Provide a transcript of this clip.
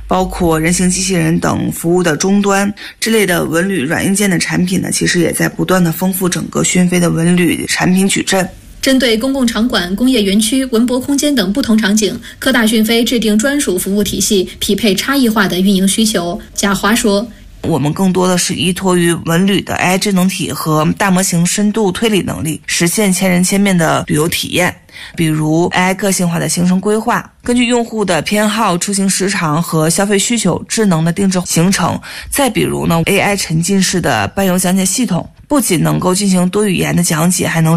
包括人形机器人等服务的终端之类的文旅软硬件的产品呢，其实也在不断的丰富整个讯飞的文旅产品矩阵。 针对公共场馆、工业园区、文博空间等不同场景，科大讯飞制定专属服务体系，匹配差异化的运营需求。贾华说， 我们更多的是依托于文旅的 AI 智能体和大模型深度推理能力，实现千人千面的旅游体验。比如 AI 个性化的行程规划，根据用户的偏好、出行时长和消费需求，智能的定制行程。再比如呢 AI 沉浸式的伴游讲解系统，不仅能够进行多语言的讲解，还能